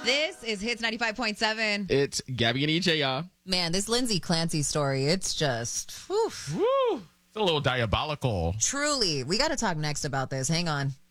This is Hits 95.7. It's Gabby and EJ, y'all. Man, this Lindsay Clancy story, it's just, whew. Woo! It's a little diabolical. Truly. We got to talk next about this. Hang on.